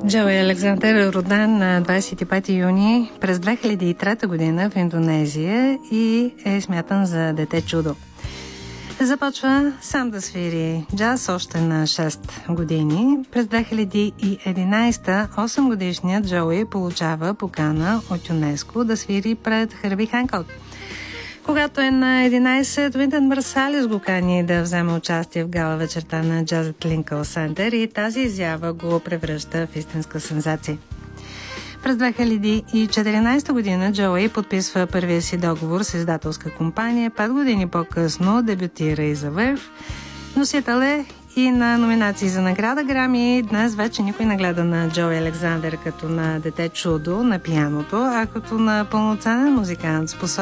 Джоуи Александър е роден на 25 юни през 2003 година в Индонезия и е смятан за дете чудо. Започва сам да свири джаз още на 6 години. През 2011 8-годишният Джоуи получава покана от ЮНЕСКО да свири пред Хърби Ханкок. Когато е на 11, Уинтън Марсалис го кани да вземе участие в гала вечерта на джазът Линкъл Сентър и тази изява го превръща в истинска сензация. През 2014 година Джоуи подписва първия си договор с издателска компания. 5 години по-късно дебютира и за Verve. Носител е и на номинации за награда Грами. Днес вече никой не гледа на Джоуи Александър като на дете чудо на пианото, а като на пълноценен музикант, способен